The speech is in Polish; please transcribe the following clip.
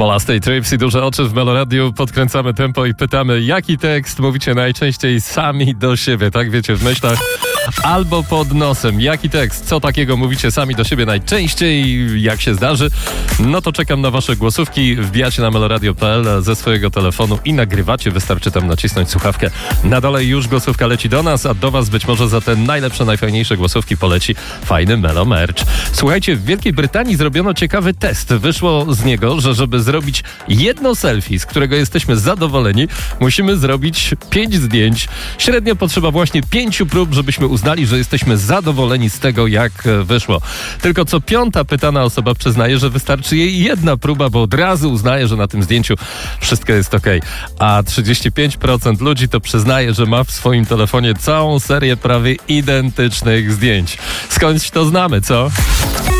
Smolastej Trips i Duże Oczy w Meloradiu. Podkręcamy tempo i pytamy, jaki tekst mówicie najczęściej sami do siebie, tak wiecie, w myślach albo pod nosem. Jaki tekst, co takiego mówicie sami do siebie najczęściej, jak się zdarzy? No to czekam na wasze głosówki. Wbijacie na meloradio.pl ze swojego telefonu i nagrywacie. Wystarczy tam nacisnąć słuchawkę. Na dole już głosówka leci do nas, a do was być może za te najlepsze, najfajniejsze głosówki poleci fajny Melo Merch. Słuchajcie, w Wielkiej Brytanii zrobiono ciekawy test. Wyszło z niego, że żeby zrobić jedno selfie, z którego jesteśmy zadowoleni, musimy zrobić 5 zdjęć. Średnio potrzeba właśnie 5 prób, żebyśmy uznali, że jesteśmy zadowoleni z tego, jak wyszło. Tylko co 5. pytana osoba przyznaje, że wystarczy jej jedna próba, bo od razu uznaje, że na tym zdjęciu wszystko jest okej. A 35% ludzi to przyznaje, że ma w swoim telefonie całą serię prawie identycznych zdjęć. Skądś to znamy, co?